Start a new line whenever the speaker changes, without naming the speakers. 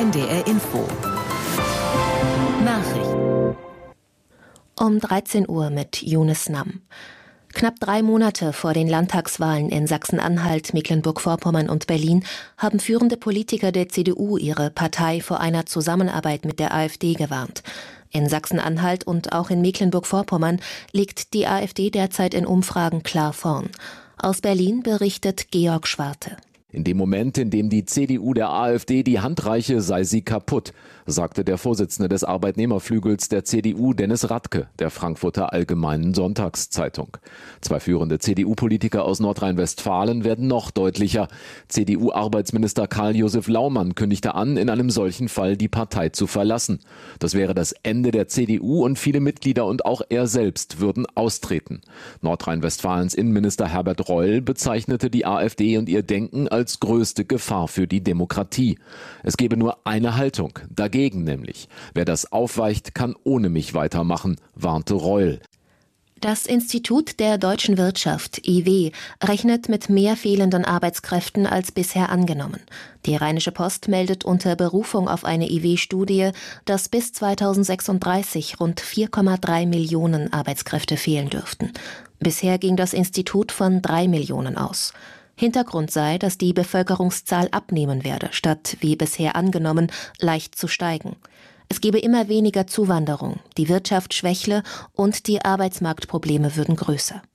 NDR Info. Nachrichten.
Um 13 Uhr mit Yunus Nam. Knapp 3 Monate vor den Landtagswahlen in Sachsen-Anhalt, Mecklenburg-Vorpommern und Berlin haben führende Politiker der CDU ihre Partei vor einer Zusammenarbeit mit der AfD gewarnt. In Sachsen-Anhalt und auch in Mecklenburg-Vorpommern liegt die AfD derzeit in Umfragen klar vorn. Aus Berlin berichtet Georg Schwarte.
In dem Moment, in dem die CDU der AfD die Hand reiche, sei sie kaputt, sagte der Vorsitzende des Arbeitnehmerflügels der CDU, Dennis Radke, der Frankfurter Allgemeinen Sonntagszeitung. 2 führende CDU-Politiker aus Nordrhein-Westfalen werden noch deutlicher. CDU-Arbeitsminister Karl-Josef Laumann kündigte an, in einem solchen Fall die Partei zu verlassen. Das wäre das Ende der CDU und viele Mitglieder und auch er selbst würden austreten. Nordrhein-Westfalens Innenminister Herbert Reul bezeichnete die AfD und ihr Denken als größte Gefahr für die Demokratie. Es gebe nur eine Haltung, dagegen nämlich. Wer das aufweicht, kann ohne mich weitermachen, warnte Reul.
Das Institut der deutschen Wirtschaft, IW, rechnet mit mehr fehlenden Arbeitskräften als bisher angenommen. Die Rheinische Post meldet unter Berufung auf eine IW-Studie, dass bis 2036 rund 4,3 Millionen Arbeitskräfte fehlen dürften. Bisher ging das Institut von 3 Millionen aus. Hintergrund sei, dass die Bevölkerungszahl abnehmen werde, statt, wie bisher angenommen, leicht zu steigen. Es gebe immer weniger Zuwanderung, die Wirtschaft schwächle und die Arbeitsmarktprobleme würden größer.